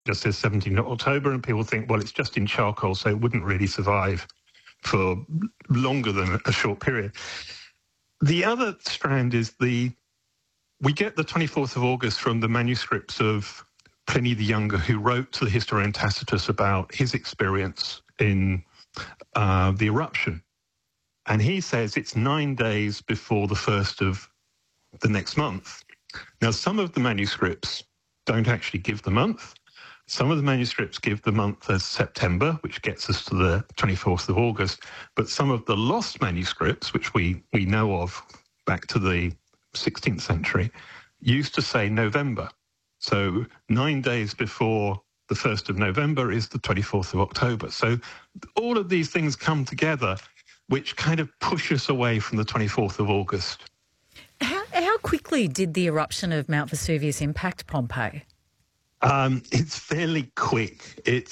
just says 17th of October, and people think, well, it's just in charcoal, so it wouldn't really survive for longer than a short period. The other strand is we get the 24th of August from the manuscripts of Pliny the Younger, who wrote to the historian Tacitus about his experience in the eruption. And he says it's 9 days before the first of the next month. Now, some of the manuscripts don't actually give the month. Some of the manuscripts give the month as September, which gets us to the 24th of August. But some of the lost manuscripts, which we know of back to the 16th century, used to say November. So 9 days before the 1st of November is the 24th of October. So all of these things come together, which kind of push us away from the 24th of August. How quickly did the eruption of Mount Vesuvius impact Pompeii? It's fairly quick. It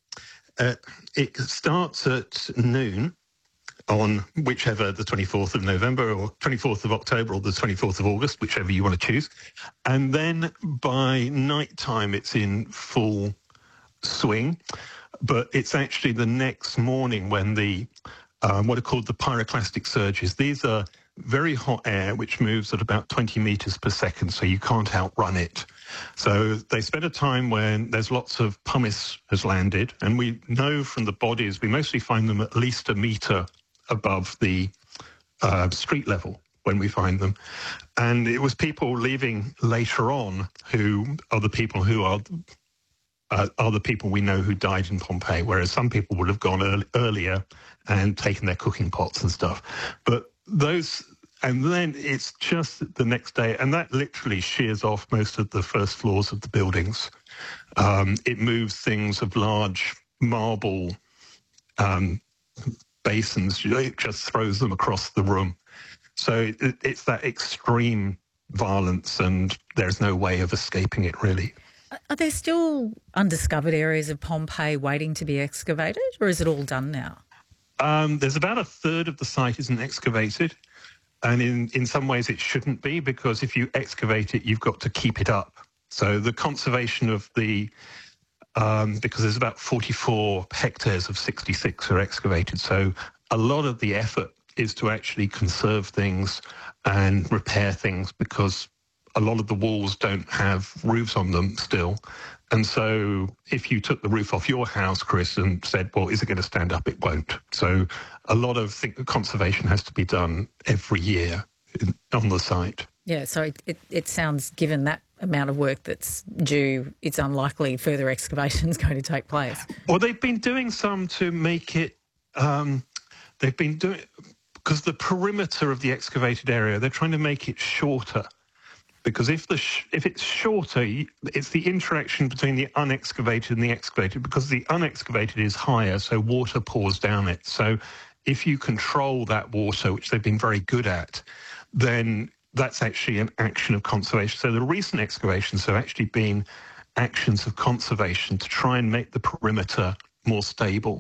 starts at noon on whichever, the 24th of November or 24th of October or the 24th of August, whichever you want to choose. And then by night time, it's in full swing. But it's actually the next morning when the what are called the pyroclastic surges. These are very hot air which moves at about 20 meters per second, so you can't outrun it. So they spend a time when there's lots of pumice has landed, and we know from the bodies, we mostly find them at least a meter above the street level when we find them. And it was people leaving later on who are the people who are the people we know who died in Pompeii, whereas some people would have gone earlier and taken their cooking pots and stuff. But those, and then it's just the next day, and that literally shears off most of the first floors of the buildings. It moves things of large marble basins, it just throws them across the room. So it's that extreme violence, and there's no way of escaping it, really. Are there still undiscovered areas of Pompeii waiting to be excavated, or is it all done now? There's about a third of the site isn't excavated, and in some ways it shouldn't be, because if you excavate it, you've got to keep it up. So the conservation of the, because there's about 44 hectares of 66 are excavated, so a lot of the effort is to actually conserve things and repair things, because a lot of the walls don't have roofs on them still. And so if you took the roof off your house, Chris, and said, well, is it going to stand up? It won't. So a lot of conservation has to be done every year on the site. Yeah, so it sounds, given that amount of work that's due, it's unlikely further excavation is going to take place. Well, they've been doing some to make it, they've been doing, because the perimeter of the excavated area, they're trying to make it shorter. Because if it's shorter, it's the interaction between the unexcavated and the excavated, because the unexcavated is higher, so water pours down it. So if you control that water, which they've been very good at, then that's actually an action of conservation. So the recent excavations have actually been actions of conservation to try and make the perimeter more stable.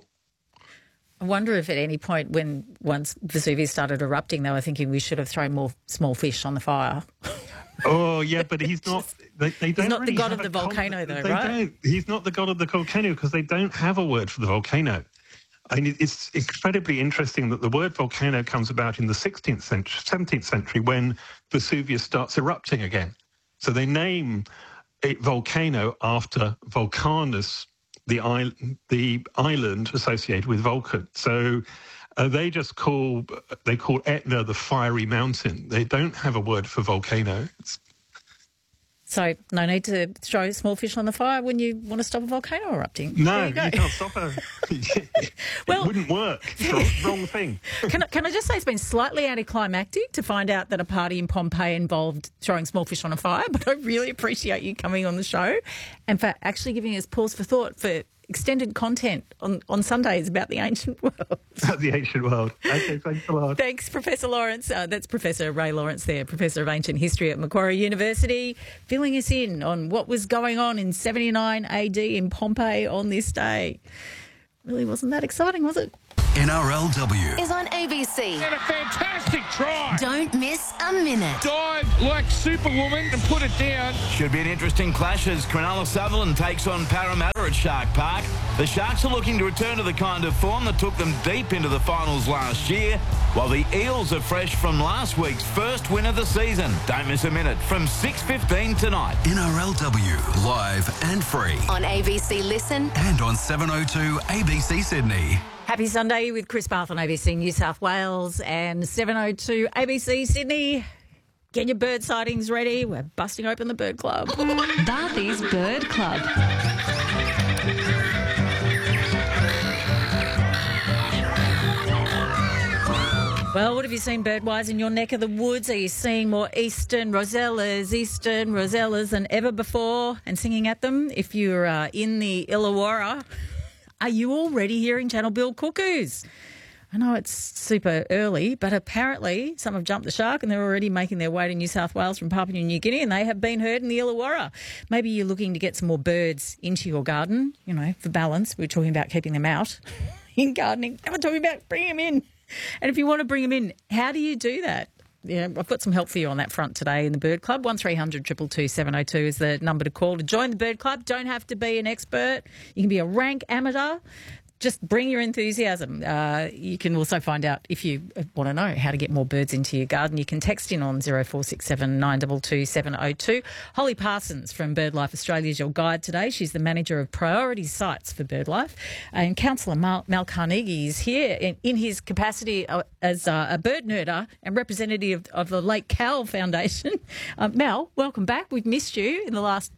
I wonder if at any point once Vesuvius started erupting, they were thinking we should have thrown more small fish on the fire. Oh, yeah, but he's not... They don't he's not really the god of the volcano, though, they right? Don't. He's not the god of the volcano because they don't have a word for the volcano. I mean, it's incredibly interesting that the word volcano comes about in the 16th century, 17th century, when Vesuvius starts erupting again. So they name it volcano after Vulcanus, the island associated with Vulcan. So they call Etna the fiery mountain. They don't have a word for volcano. So no need to throw small fish on the fire when you want to stop a volcano erupting. No, you can't stop it. Well, it wouldn't work. It's the wrong thing. Can I just say it's been slightly anticlimactic to find out that a party in Pompeii involved throwing small fish on a fire, but I really appreciate you coming on the show and for actually giving us pause for thought for extended content on Sundays about the ancient world. About the ancient world. Okay, thanks a lot. Thanks, Professor Lawrence. That's Professor Ray Lawrence there, Professor of Ancient History at Macquarie University, filling us in on what was going on in 79 AD in Pompeii on this day. Really wasn't that exciting, was it? NRLW. is on ABC. And a fantastic try. Don't miss a minute. Dive like Superwoman and put it down. Should be an interesting clash as Cronulla Sutherland takes on Parramatta at Shark Park. The Sharks are looking to return to the kind of form that took them deep into the finals last year, while the Eels are fresh from last week's first win of the season. Don't miss a minute from 6:15 tonight. NRLW, live and free. On ABC Listen. And on 702 ABC Sydney. Happy Sunday with Chris Barth on ABC New South Wales and 702 ABC Sydney. Get your bird sightings ready. We're busting open the bird club. Barthy's Bird Club. Well, what have you seen birdwise in your neck of the woods? Are you seeing more eastern rosellas than ever before and singing at them? If you're in the Illawarra, are you already hearing channel bill cuckoos? I know it's super early, but apparently some have jumped the shark and they're already making their way to New South Wales from Papua New Guinea, and they have been heard in the Illawarra. Maybe you're looking to get some more birds into your garden, you know, for balance. We're talking about keeping them out in gardening. Now we're talking about bringing them in. And if you want to bring them in, how do you do that? Yeah, I've got some help for you on that front today in the Bird Club. 1300 222 702 is the number to call to join the Bird Club. Don't have to be an expert. You can be a rank amateur. Just bring your enthusiasm. You can also find out if you want to know how to get more birds into your garden. You can text in on 0467 922 702. Holly Parsons from BirdLife Australia is your guide today. She's the manager of priority sites for BirdLife. And Councillor Mal Carnegie is here in his capacity as a bird nerder and representative of the Lake Cowell Foundation. Mal, welcome back. We've missed you in the last,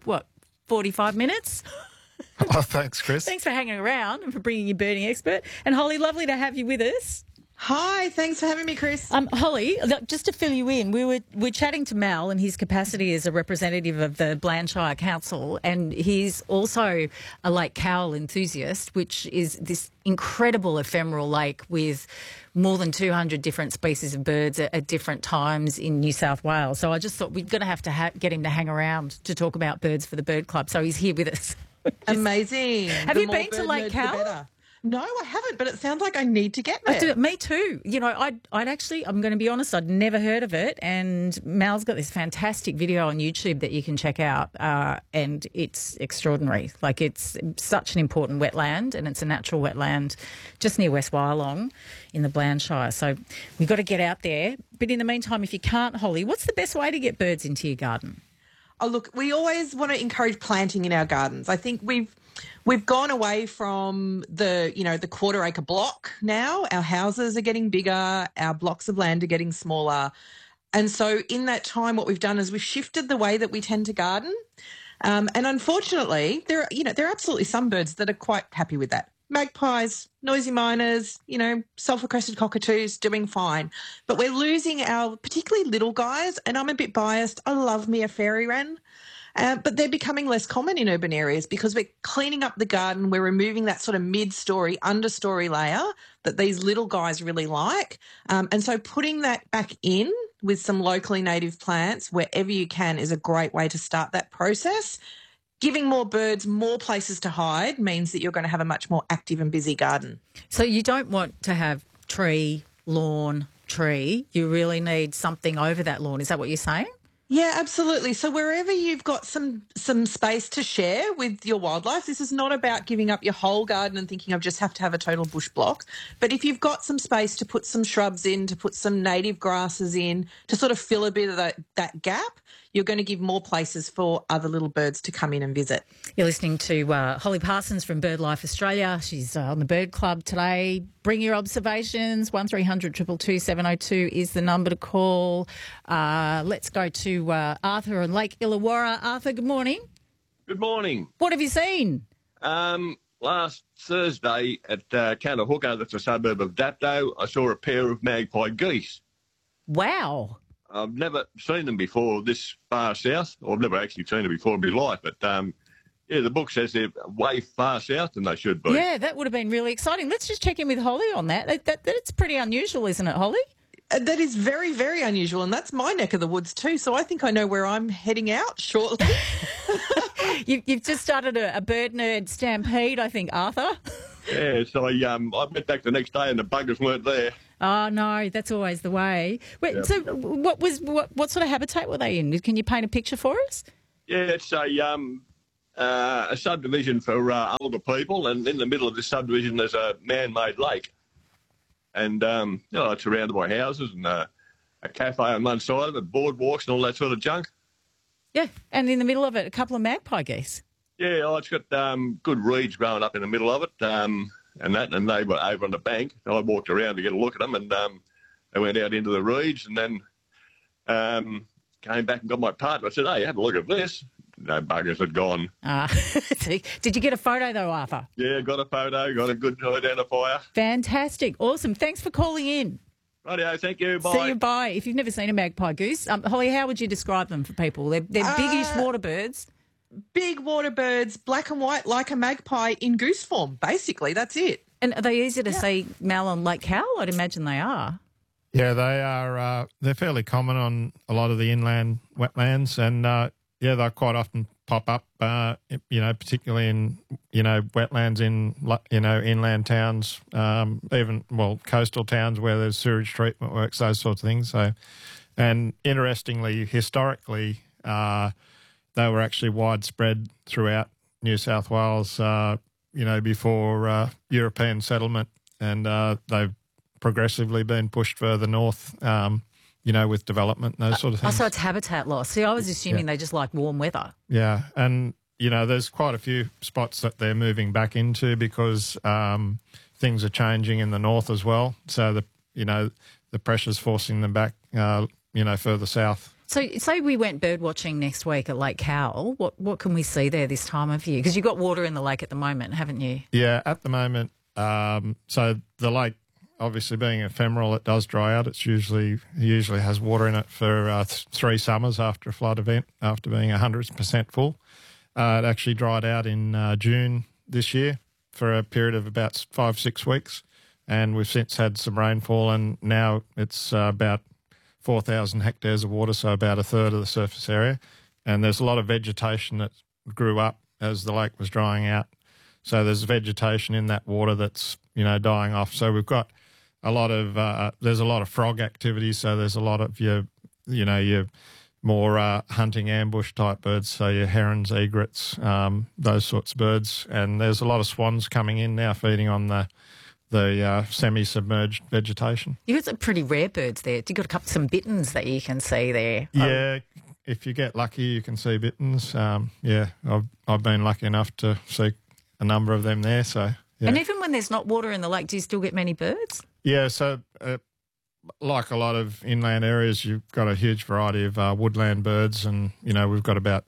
45 minutes? Oh, thanks, Chris. Thanks for hanging around and for bringing your birding expert. And Holly, lovely to have you with us. Hi, thanks for having me, Chris. Holly, just to fill you in, we're chatting to Mal in his capacity as a representative of the Blantyre Council, and he's also a Lake Cowell enthusiast, which is this incredible ephemeral lake with more than 200 different species of birds at different times in New South Wales. So I just thought we're going to have to get him to hang around to talk about birds for the Bird Club. So he's here with us. Amazing. Have you been to Lake Cowell? No, I haven't, but it sounds like I need to get there. Me too. You know, I'd actually, I'm going to be honest, I'd never heard of it. And Mal's got this fantastic video on YouTube that you can check out, and it's extraordinary. Like, it's such an important wetland, and it's a natural wetland just near West Wyalong in the Blantyre. So we've got to get out there. But in the meantime, if you can't, Holly, what's the best way to get birds into your garden? Oh, look, we always want to encourage planting in our gardens. I think we've gone away from the quarter acre block now. Our houses are getting bigger, our blocks of land are getting smaller. And so in that time, what we've done is we've shifted the way that we tend to garden. And unfortunately, there are absolutely some birds that are quite happy with that. Magpies, noisy miners, sulphur-crested cockatoos doing fine. But we're losing our particularly little guys, and I'm a bit biased. I love me a fairy wren. But they're becoming less common in urban areas because we're cleaning up the garden. We're removing that sort of mid-story, understory layer that these little guys really like. And so putting that back in with some locally native plants wherever you can is a great way to start that process. Giving more birds more places to hide means that you're going to have a much more active and busy garden. So you don't want to have tree, lawn, tree. You really need something over that lawn. Is that what you're saying? Yeah, absolutely. So wherever you've got some space to share with your wildlife, this is not about giving up your whole garden and thinking I just have to have a total bush block. But if you've got some space to put some shrubs in, to put some native grasses in, to sort of fill a bit of that gap, you're going to give more places for other little birds to come in and visit. You're listening to Holly Parsons from BirdLife Australia. She's on the Bird Club today. Bring your observations. 1300 222 702 is the number to call. Let's go to Arthur and Lake Illawarra. Arthur, good morning. Good morning. What have you seen? Last Thursday at Cantahooka, that's a suburb of Dapto, I saw a pair of magpie geese. Wow. I've never seen them before this far south. Or I've never actually seen them before in my life. But, the book says they're way far south than they should be. Yeah, that would have been really exciting. Let's just check in with Holly on that. That's pretty unusual, isn't it, Holly? That is very, very unusual, and that's my neck of the woods too, so I think I know where I'm heading out shortly. You've just started a bird nerd stampede, I think, Arthur. Yeah, so I went back the next day and the buggers weren't there. Oh no, that's always the way. Wait, Yep. So, what sort of habitat were they in? Can you paint a picture for us? Yeah, it's a subdivision for older people, and in the middle of this subdivision there's a man-made lake. And, it's surrounded by houses and a cafe on one side of it, boardwalks and all that sort of junk. Yeah, and in the middle of it, a couple of magpie geese. Yeah, it's got good reeds growing up in the middle of it, and they were over on the bank. I walked around to get a look at them, and they went out into the reeds, and then came back and got my partner. I said, hey, have a look at this. No, buggers had gone. Did you get a photo though, Arthur? Yeah, got a photo, got a good identifier. Fantastic. Awesome. Thanks for calling in. Rightio, thank you. Bye. See you, bye. If you've never seen a magpie goose, Holly, how would you describe them for people? They're biggish water birds. Big water birds, black and white, like a magpie in goose form. Basically, that's it. And are they easy to see, Mal, on Lake Cowell? I'd imagine they are. Yeah, they are. They're fairly common on a lot of the inland wetlands, and they quite often pop up. Particularly in wetlands in inland towns, coastal towns where there's sewage treatment works, those sorts of things. So, and interestingly, historically, they were actually widespread throughout New South Wales. Before European settlement, and they've progressively been pushed further north, with development and those sort of things. So it's habitat loss. See, I was assuming they just like warm weather. Yeah, and, there's quite a few spots that they're moving back into because things are changing in the north as well. So, the pressure's forcing them back, further south. So say we went bird watching next week at Lake Cowell, what can we see there this time of year? Because you've got water in the lake at the moment, haven't you? Yeah, at the moment. So the lake, obviously being ephemeral, it does dry out. It usually has water in it for 3 summers after a flood event, after being 100% full. It actually dried out in June this year for a period of about 5-6 weeks, and we've since had some rainfall, and now it's about 4,000 hectares of water, so about a third of the surface area. And there's a lot of vegetation that grew up as the lake was drying out. So there's vegetation in that water that's, dying off. So we've got a lot of, there's a lot of frog activity. So there's a lot of your more hunting ambush type birds. So your herons, egrets, those sorts of birds. And there's a lot of swans coming in now feeding on the semi-submerged vegetation. You've got some pretty rare birds there. You've got some bittens that you can see there. Yeah, if you get lucky, you can see bittens. I've been lucky enough to see a number of them there. So, yeah. And even when there's not water in the lake, do you still get many birds? Yeah, so like a lot of inland areas, you've got a huge variety of woodland birds, and we've got about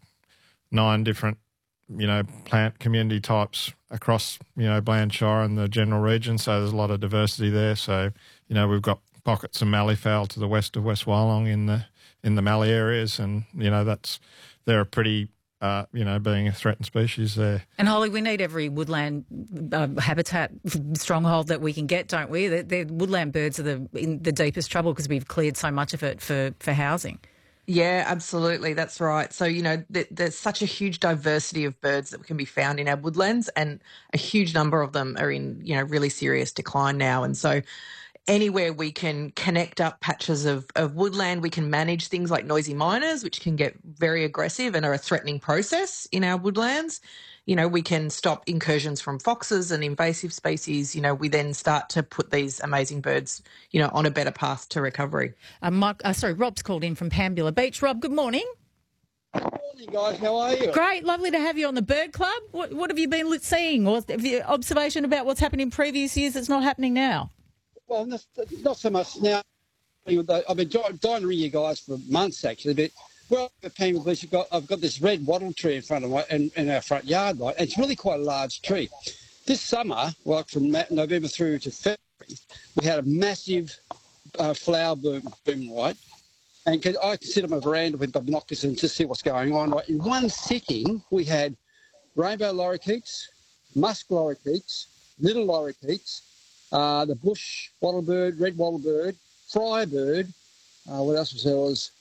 9 different plant community types across, Blantyre and the general region. So there's a lot of diversity there. So, we've got pockets of malleefowl to the west of West Wyalong in the mallee areas, and, they're a pretty, being a threatened species there. And Holly, we need every woodland habitat stronghold that we can get, don't we? The woodland birds are in the deepest trouble because we've cleared so much of it for housing. Yeah, absolutely. That's right. So, there's such a huge diversity of birds that can be found in our woodlands, and a huge number of them are in, really serious decline now. And so anywhere we can connect up patches of woodland, we can manage things like noisy miners, which can get very aggressive and are a threatening process in our woodlands. We can stop incursions from foxes and invasive species. We then start to put these amazing birds, on a better path to recovery. Rob's called in from Pambula Beach. Rob, good morning. Good morning, guys. How are you? Great. Lovely to have you on the Bird Club. What have you been seeing? Or have you observation about what's happened in previous years that's not happening now? Well, not so much now. I've been dying to ring you guys for months, actually, but well, I've got this red wattle tree in front of in our front yard, right? And it's really quite a large tree. This summer, from November through to February, we had a massive flower boom, right? And I could sit on my veranda with binoculars and just see what's going on. Right? In one sitting, we had rainbow lorikeets, musk lorikeets, little lorikeets, the bush wattlebird, red wattlebird, firebird. What else was there? Was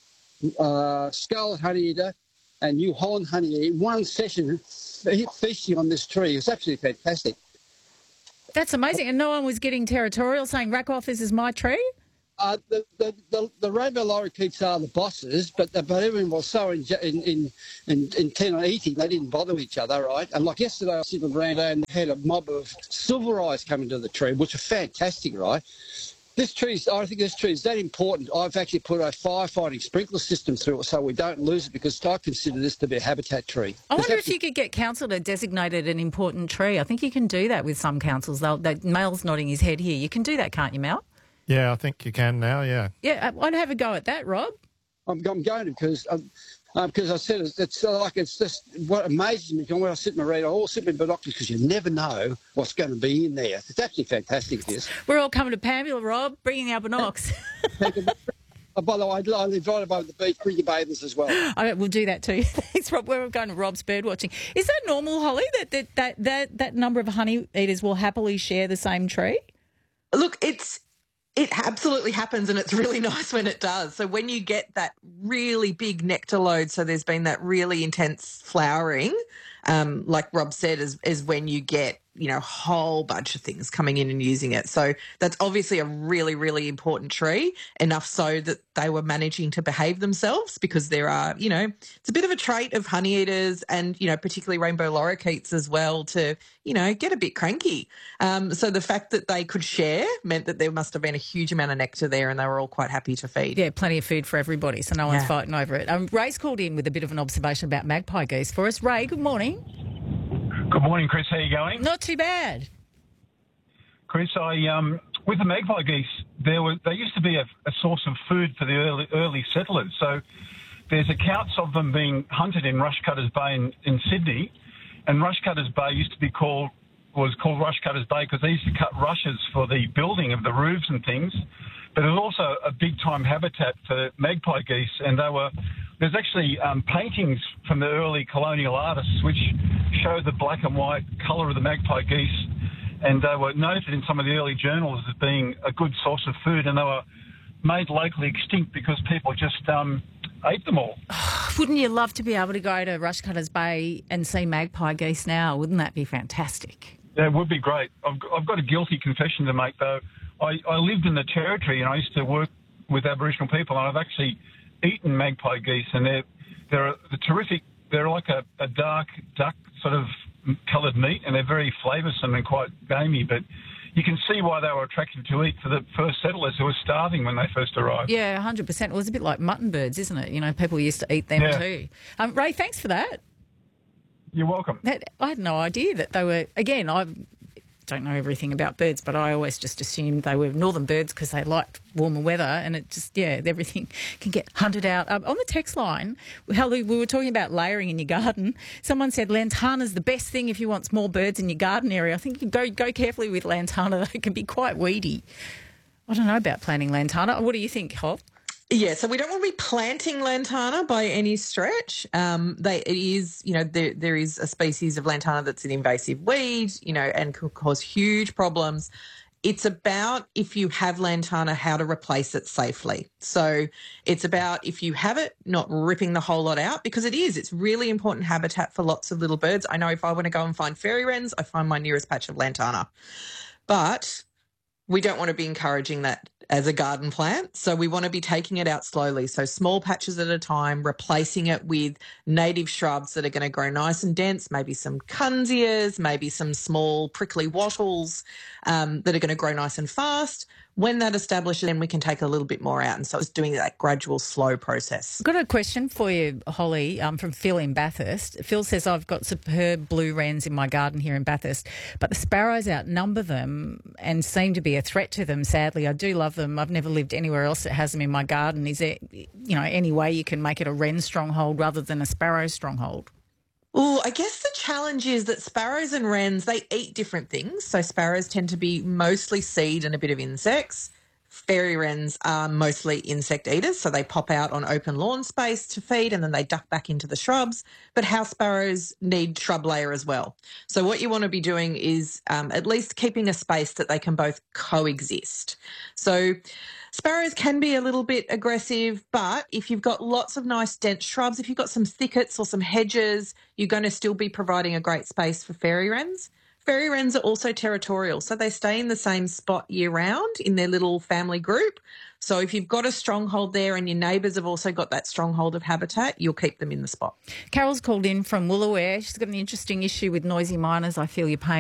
scarlet honeyeater and New Holland honeyeater in one session feasting on this tree. It was absolutely fantastic. That's amazing. And no one was getting territorial saying, rack off, this is my tree? The rainbow lorikeets are the bosses, but everyone was so intent on eating, they didn't bother each other, right? And like yesterday, I was sitting around and had a mob of silver eyes coming to the tree, which are fantastic, right? I think this tree is that important. I've actually put a firefighting sprinkler system through it so we don't lose it, because I consider this to be a habitat tree. I wonder if you could get council to designate it an important tree. I think you can do that with some councils. Mel's nodding his head here. You can do that, can't you, Mel? Yeah, I think you can now, yeah. Yeah, I'd have a go at that, Rob. I'm going to because I said it's just what amazes me when I sit and read. I always sit with binoculars because you never know what's going to be in there. It's absolutely fantastic, this. We're all coming to Pambula, Rob, bringing our binocs. By the way, I live right above the beach. Bring your bathers as well. We'll do that too. Thanks, Rob. We're going to Rob's bird watching. Is that normal, Holly, that number of honey eaters will happily share the same tree? Look, it absolutely happens, and it's really nice when it does. So when you get that really big nectar load, so there's been that really intense flowering, like Rob said, is when you get, a whole bunch of things coming in and using it. So that's obviously a really, really important tree, enough so that they were managing to behave themselves, because there are, it's a bit of a trait of honey eaters and, particularly rainbow lorikeets as well to, get a bit cranky. So the fact that they could share meant that there must have been a huge amount of nectar there, and they were all quite happy to feed. Yeah, plenty of food for everybody, so no one's fighting over it. Ray's called in with a bit of an observation about magpie geese for us. Ray, good morning. Good morning, Chris. How are you going? Not too bad. Chris, with the magpie geese, they used to be a source of food for the early settlers. So there's accounts of them being hunted in Rushcutters Bay in Sydney, and Rushcutters Bay was called Rushcutters Bay because they used to cut rushes for the building of the roofs and things. But it was also a big-time habitat for magpie geese, and there's actually paintings from the early colonial artists which show the black and white colour of the magpie geese, and they were noted in some of the early journals as being a good source of food, and they were made locally extinct because people just ate them all. Wouldn't you love to be able to go to Rushcutters Bay and see magpie geese now? Wouldn't that be fantastic? That would be great. I've got a guilty confession to make, though. I lived in the Territory and I used to work with Aboriginal people, and I've actually eaten magpie geese, and they're terrific. They're like a dark duck sort of coloured meat, and they're very flavoursome and quite gamey, but you can see why they were attractive to eat for the first settlers who were starving when they first arrived. Yeah, 100%. It was a bit like mutton birds, isn't it? People used to eat them too. Ray, thanks for that. You're welcome. I had no idea that they were, again, I don't know everything about birds, but I always just assumed they were northern birds because they liked warmer weather, and it just, everything can get hunted out. On the text line, we were talking about layering in your garden. Someone said lantana's the best thing if you want small birds in your garden area. I think you go carefully with lantana. They can be quite weedy. I don't know about planting lantana. What do you think, Hob? Yeah, so we don't want to be planting lantana by any stretch. There is a species of lantana that's an invasive weed, and can cause huge problems. It's about, if you have lantana, how to replace it safely. So it's about, if you have it, not ripping the whole lot out, because it's really important habitat for lots of little birds. I know if I want to go and find fairy wrens, I find my nearest patch of lantana. But we don't want to be encouraging that as a garden plant. So we want to be taking it out slowly. So small patches at a time, replacing it with native shrubs that are going to grow nice and dense, maybe some kunzias, maybe some small prickly wattles that are going to grow nice and fast. When that establishes, then we can take a little bit more out. And so it's doing that gradual, slow process. I've got a question for you, Holly, from Phil in Bathurst. Phil says, I've got superb blue wrens in my garden here in Bathurst, but the sparrows outnumber them and seem to be a threat to them, sadly. I do love them. I've never lived anywhere else that has them in my garden. Is there, any way you can make it a wren stronghold rather than a sparrow stronghold? Well, I guess the challenge is that sparrows and wrens, they eat different things. So sparrows tend to be mostly seed and a bit of insects. Fairy wrens are mostly insect eaters, so they pop out on open lawn space to feed and then they duck back into the shrubs. But house sparrows need shrub layer as well. So what you want to be doing is at least keeping a space that they can both coexist. So sparrows can be a little bit aggressive, but if you've got lots of nice dense shrubs, if you've got some thickets or some hedges, you're going to still be providing a great space for fairy wrens. Fairy wrens are also territorial, so they stay in the same spot year round in their little family group. So if you've got a stronghold there and your neighbours have also got that stronghold of habitat, you'll keep them in the spot. Carol's called in from Woolooware. She's got an interesting issue with noisy miners. I feel your pain.